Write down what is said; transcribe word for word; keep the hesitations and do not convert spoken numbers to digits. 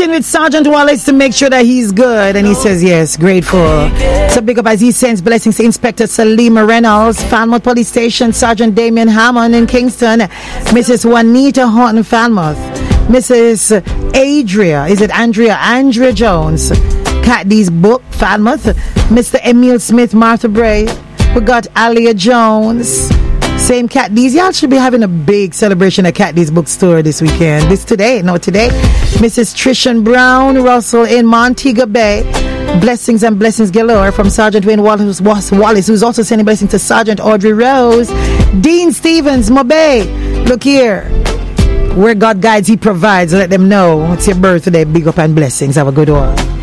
checking with Sergeant Wallace to make sure that he's good, and he says yes, grateful. So big up as he sends blessings to Inspector Salima Reynolds, Falmouth Police Station, Sergeant Damien Hammond in Kingston, Missus Juanita Horton Falmouth, Missus Adria, is it Andrea? Andrea Jones, Cat D's Book, Falmouth, Mister Emil Smith, Martha Bray. We got Alia Jones. Same Cat D's. Y'all should be having a big celebration at Cat D's bookstore this weekend. This today, no today. Missus Trishan Brown Russell in Montego Bay. Blessings and blessings galore from Sergeant Wayne Wallace, Wallace, who's also sending blessings to Sergeant Audrey Rose. Dean Stevens, Mobay. Look here. Where God guides, He provides. Let them know it's your birthday. Big up and blessings. Have a good one.